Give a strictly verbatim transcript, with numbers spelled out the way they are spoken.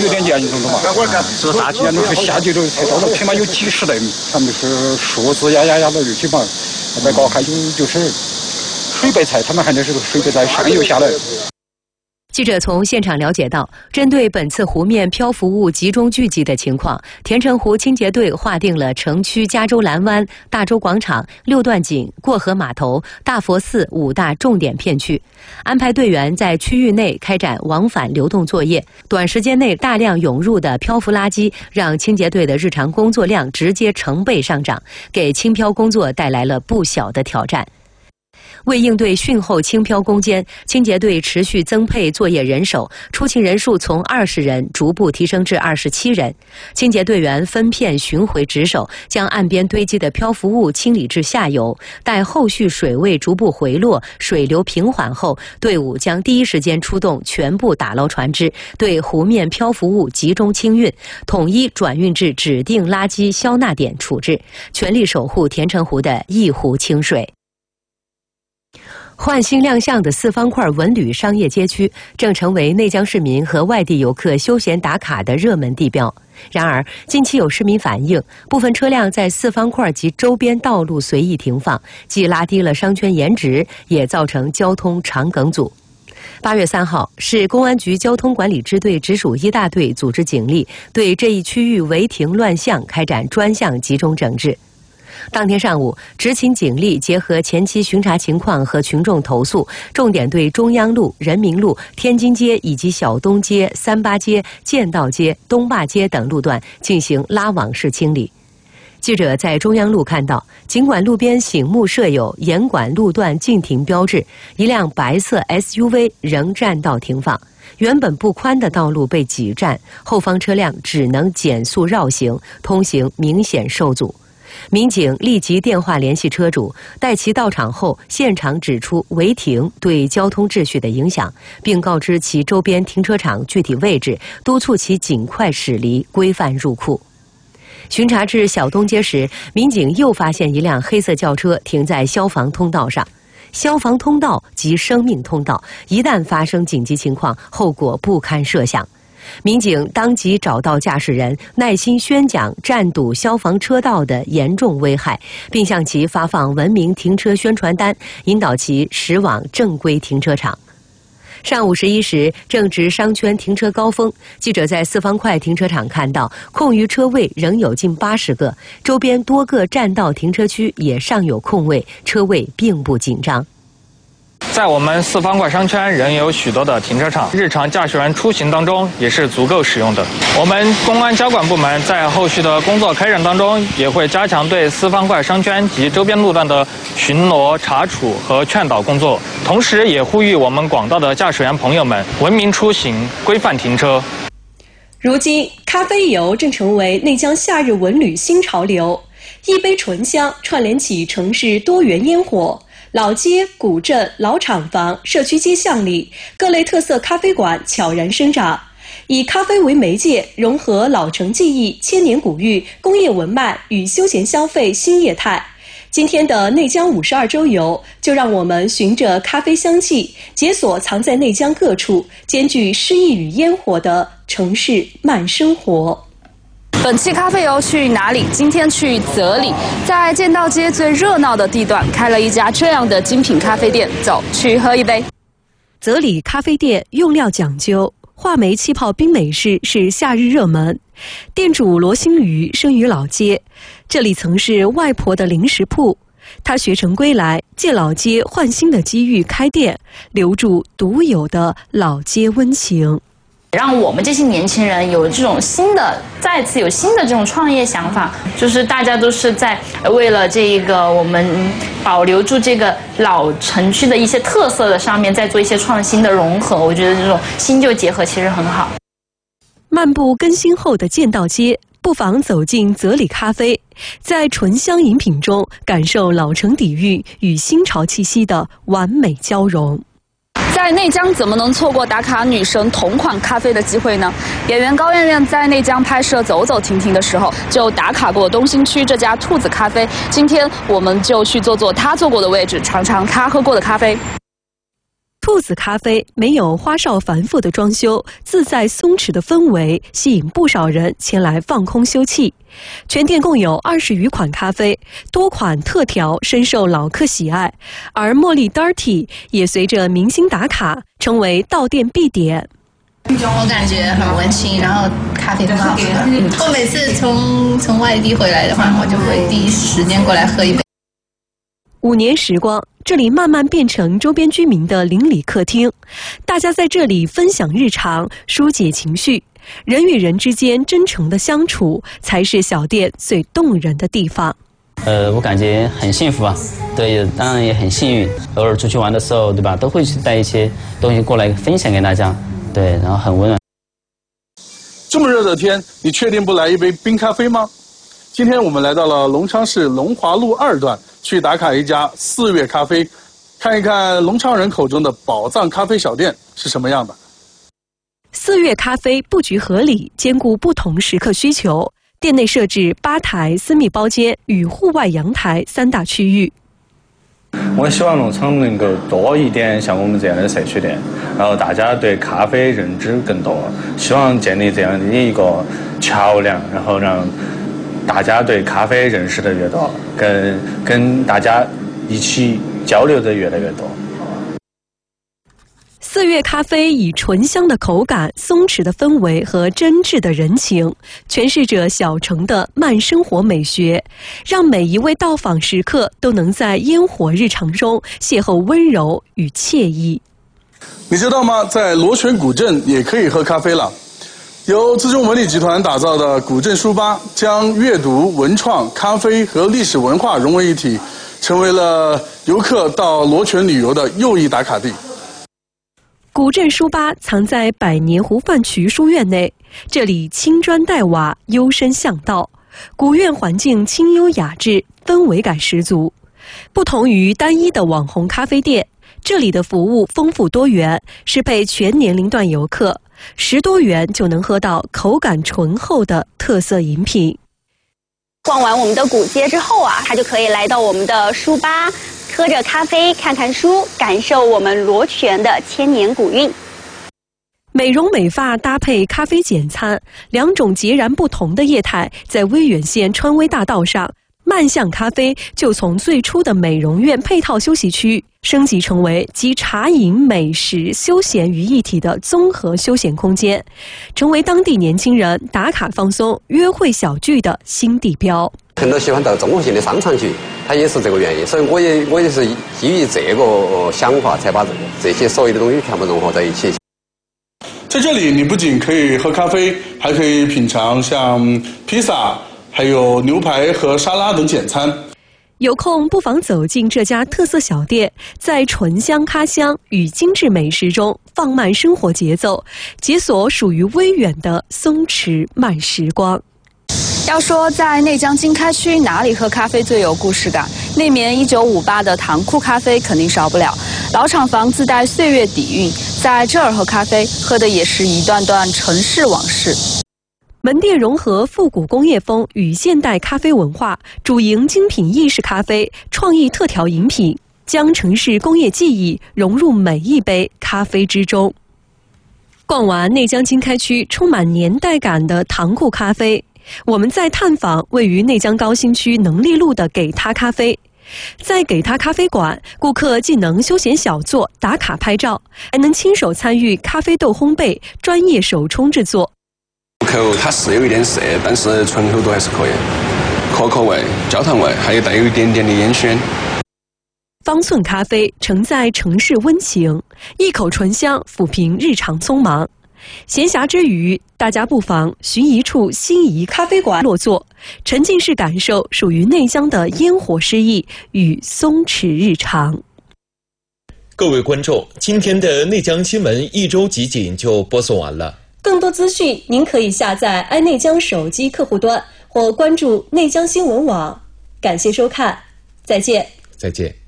有点严重的嘛。是大几年都是下去都才到了，起码有几十袋米，他们是树枝压压压的，基本上再搞还有就是水白菜，他们还得是水白菜上游下来。 记者从现场了解到，针对本次湖面漂浮物集中聚集的情况，田城湖清洁队划定了城区加州蓝湾、大洲广场、六段井、过河码头、大佛寺五大重点片区，安排队员在区域内开展往返流动作业。短时间内大量涌入的漂浮垃圾，让清洁队的日常工作量直接成倍上涨，给清漂工作带来了不小的挑战。为应对汛后清漂攻坚，清洁队持续增配作业人手，出勤人数从二十人逐步提升至二十七人。清洁队员分片巡回值守，将岸边堆积的漂浮物清理至下游。待后续水位逐步回落，水流平缓后，队伍将第一时间出动全部打捞船只，对湖面漂浮物集中清运，统一转运至指定垃圾消纳点处置，全力守护田城湖的一湖清水。焕新亮相的四方块文旅商业街区正成为内江市民和外地游客休闲打卡的热门地标。然而，近期有市民反映，部分车辆在四方块及周边道路随意停放，既拉低了商圈颜值，也造成交通长梗阻。八月三号，市公安局交通管理支队直属一大队组织警力对这一区域违停乱象开展专项集中整治。当天上午，执勤警力结合前期巡查情况和群众投诉，重点对中央路、人民路、天津街以及小东街、三八街、建道街、东坝街等路段进行拉网式清理。记者在中央路看到，尽管路边醒目设有严管路段禁停标志，一辆白色 S U V 仍占道停放。原本不宽的道路被挤占，后方车辆只能减速绕行，通行明显受阻。民警立即电话联系车主，待其到场后，现场指出违停对交通秩序的影响，并告知其周边停车场具体位置，督促其尽快驶离，规范入库。巡查至小东街时，民警又发现一辆黑色轿车停在消防通道上。消防通道即生命通道，一旦发生紧急情况，后果不堪设想。民警当即找到驾驶人，耐心宣讲占堵消防车道的严重危害，并向其发放文明停车宣传单，引导其驶往正规停车场。上午十一时，正值商圈停车高峰，记者在四方块停车场看到，空余车位仍有近八十个，周边多个占道停车区也尚有空位，车位并不紧张。 在我们四方块商圈仍有许多的停车场，日常驾驶员出行当中也是足够使用的。我们公安交管部门在后续的工作开展当中，也会加强对四方块商圈及周边路段的巡逻、查处和劝导工作，同时也呼吁我们广大的驾驶员朋友们文明出行、规范停车。 如今，咖啡游正成为内江夏日文旅新潮流，一杯醇香串联起城市多元烟火。老街、古镇、老厂房、社区街巷里，各类特色咖啡馆悄然生长，以咖啡为媒介，融合老城技艺、千年古韵、工业文脉与休闲消费新业态。今天的内江五十二周游，就让我们循着咖啡香气，解锁藏在内江各处兼具诗意与烟火的城市慢生活。 本期咖啡游去哪里？今天去泽里，在建道街最热闹的地段开了一家这样的精品咖啡店，走去喝一杯。 泽里咖啡店用料讲究，话梅气泡冰美式是夏日热门。店主罗新宇生于老街，这里曾是外婆的零食铺。他学成归来，借老街换新的机遇开店，留住独有的老街温情。 让我们这些年轻人有这种新的，再次有新的这种创业想法，就是大家都是在为了这个我们保留住这个老城区的一些特色的上面，再做一些创新的融合。我觉得这种新旧结合其实很好。 漫步更新后的建道街，不妨走进泽里咖啡，在醇香饮品中感受老城底蕴与新潮气息的完美交融。 在内江怎么能错过打卡女神同款咖啡的机会呢？演员高圆圆在内江拍摄《走走停停》的时候，就打卡过东兴区这家兔子咖啡。今天我们就去坐坐她坐过的位置，尝尝她喝过的咖啡。 兔子咖啡没有花哨繁复的装修，自在松弛的氛围吸引不少人前来放空休憩。全店共有二十余款咖啡，多款特调深受老客喜爱，而茉莉 Dirty 也随着明星打卡，成为到店必点。 我感觉很温馨，然后咖啡很好喝。我每次从从外地回来的话，我就会第一时间过来喝一杯。 五年时光，这里慢慢变成周边居民的邻里客厅，大家在这里分享日常，疏解情绪，人与人之间真诚的相处，才是小店最动人的地方。 呃，我感觉很幸福啊，对，当然也很幸运，偶尔出去玩的时候，对吧，都会去带一些东西过来分享给大家，对，然后很温暖。 这么热的天，你确定不来一杯冰咖啡吗？今天我们来到了隆昌市龙华路二段，去打卡一家四月咖啡，看一看隆昌人口中的宝藏咖啡小店是什么样的。 四月咖啡布局合理，兼顾不同食客需求。店内设置吧台、私密包间与户外阳台三大区域。 我希望隆昌能够多一点像我们这样的社区店，然后大家对咖啡认知更多，希望建立这样的一个桥梁，然后让大家对咖啡认识的越多，跟跟大家一起交流的越来越多。 四月咖啡以醇香的口感、松弛的氛围和真挚的人情，诠释着小城的慢生活美学，让每一位到访食客都能在烟火日常中邂逅温柔与惬意。 你知道吗？在罗泉古镇也可以喝咖啡了。由资中文理集团打造的古镇书吧，将阅读、文创、咖啡和历史文化融为一体，成为了游客到罗泉旅游的又一打卡地。 古镇书吧藏在百年湖饭渠书院内，这里青砖黛瓦，幽深巷道，古院环境清幽雅致，氛围感十足。不同于单一的网红咖啡店，这里的服务丰富多元，适配全年龄段游客，十多元就能喝到口感醇厚的特色饮品。 逛完我们的古街之后啊，他就可以来到我们的书吧，喝着咖啡，看看书，感受我们罗泉的千年古韵。 美容美发搭配咖啡简餐，两种截然不同的业态在威远县川威大道上，慢巷咖啡就从最初的美容院配套休息区升级成为集茶饮、美食、休闲于一体的综合休闲空间，成为当地年轻人打卡放松、约会小聚的新地标。 很多喜欢到综合性的商场去，它也是这个原因，所以我也我也是基于这个想法，才把这些所有的东西全部融合在一起。 在这里，你不仅可以喝咖啡，还可以品尝像披萨、还有牛排和沙拉等简餐。 有空不妨走进这家特色小店，在醇香咖香与精致美食中放慢生活节奏，解锁属于威远的松弛慢时光。 要说在内江经开区哪里喝咖啡最有故事感，那绵一九五八的糖库咖啡肯定少不了。老厂房自带岁月底蕴，在这儿喝咖啡，喝的也是一段段城市往事。 门店融合复古工业风与现代咖啡文化，主营精品意式咖啡、创意特调饮品，将城市工业技艺融入每一杯咖啡之中。逛完内江经开区充满年代感的糖库咖啡，我们再探访位于内江高新区能力路的给他咖啡。在给他咖啡馆，顾客既能休闲小坐、打卡拍照，还能亲手参与咖啡豆烘焙、专业手冲制作。 口它是有一点涩，但是醇厚度还是可以，可可味、焦糖味，还有带有一点点的烟熏。 方寸咖啡承载城市温情，一口醇香抚平日常匆忙。闲暇之余，大家不妨寻一处心仪咖啡馆落座，沉浸式感受属于内江的烟火诗意与松弛日常。 各位观众，今天的内江新闻一周集锦就播送完了。 更多资讯，您可以下载爱内江手机客户端或关注内江新闻网。感谢收看，再见。 再见。